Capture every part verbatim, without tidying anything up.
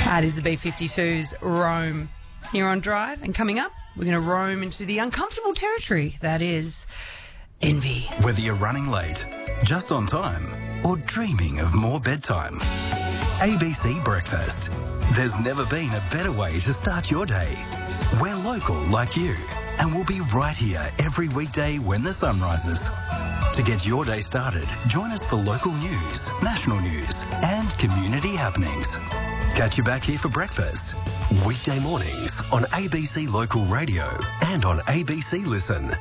That is the B fifty-two's Roam here on Drive. And coming up, we're going to roam into the uncomfortable territory that is envy. Whether you're running late, just on time, or dreaming of more bedtime, A B C Breakfast. There's never been a better way to start your day. We're local like you, and we'll be right here every weekday when the sun rises. To get your day started, join us for local news, national news, and community happenings. Catch you back here for breakfast. Weekday mornings on A B C Local Radio and on A B C Listen.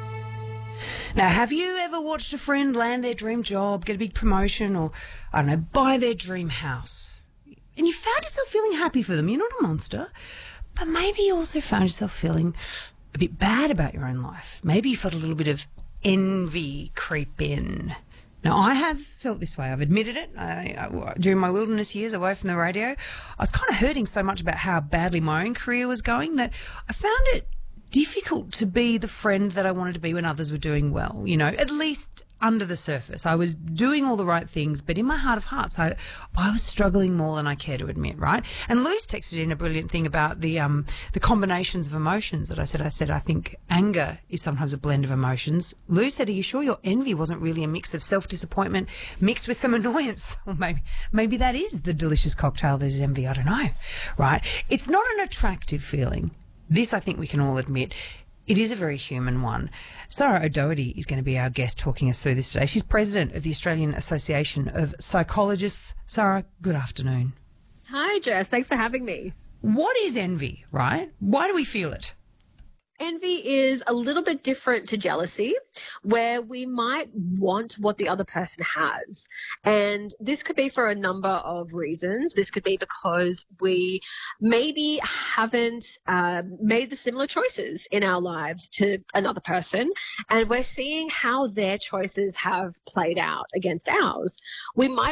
Now, have you ever watched a friend land their dream job, get a big promotion, or, I don't know, buy their dream house? And you found yourself feeling happy for them. You're not a monster. But maybe you also found yourself feeling a bit bad about your own life. Maybe you felt a little bit of envy creep in. Now, I have felt this way. I've admitted it. I, I, during my wilderness years away from the radio, I was kind of hurting so much about how badly my own career was going that I found it difficult to be the friend that I wanted to be when others were doing well, you know, at least under the surface. I was doing all the right things, but in my heart of hearts, I I was struggling more than I care to admit, right? And Lou's texted in a brilliant thing about the um the combinations of emotions that I said. I said, I think anger is sometimes a blend of emotions. Lou said, are you sure your envy wasn't really a mix of self-disappointment mixed with some annoyance? Or maybe, maybe that is the delicious cocktail that is envy. I don't know, right? It's not an attractive feeling. This, I think we can all admit, it is a very human one. Sarah O'Doherty is going to be our guest talking us through this today. She's president of the Australian Association of Psychologists. Sarah, good afternoon. Hi, Jess. Thanks for having me. What is envy, right? Why do we feel it? Envy is a little bit different to jealousy, where we might want what the other person has. And this could be for a number of reasons. This could be because we maybe haven't uh, made the similar choices in our lives to another person, and we're seeing how their choices have played out against ours. We might